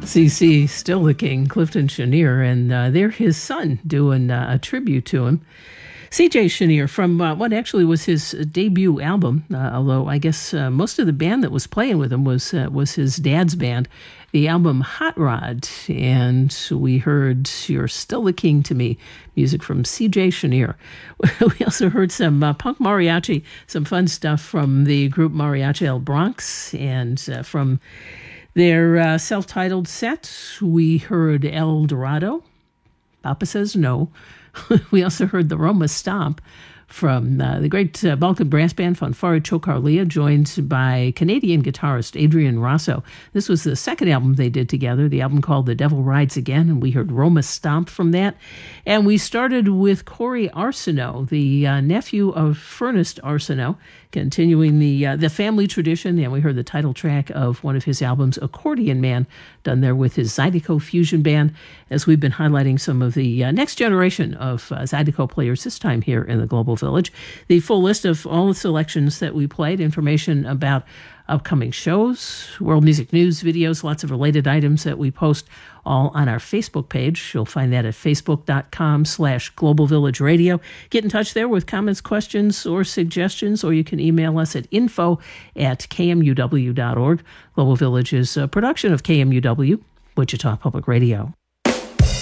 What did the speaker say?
CC Still the King, Clifton Chenier, and they're his son doing a tribute to him. C.J. Chenier from what actually was his debut album, although I guess most of the band that was playing with him was his dad's band, the album Hot Rod, and we heard You're Still the King to Me, music from C.J. Chenier. We also heard some punk mariachi, some fun stuff from the group Mariachi El Bronx, and from their self-titled set, we heard El Dorado, Papa Says No. We also heard the Roma Stomp from the great Balkan brass band Fanfare Chocarlia, joined by Canadian guitarist Adrian Rosso. This was the second album they did together, the album called The Devil Rides Again, and we heard Roma Stomp from that. And we started with Corey Arsenault, the nephew of Fernest Arsenault, continuing the family tradition, and we heard the title track of one of his albums, Accordion Man, done there with his Zydeco Fusion Band, as we've been highlighting some of the next generation of Zydeco players, this time here in the Global Village. The full list of all the selections that we played, information about upcoming shows, world music news, videos, lots of related items that we post all on our Facebook page. You'll find that at facebook.com/Global Village Radio. Get in touch there with comments, questions, or suggestions, or you can email us at info@kmuw.org. Global Village is a production of KMUW, Wichita Public Radio.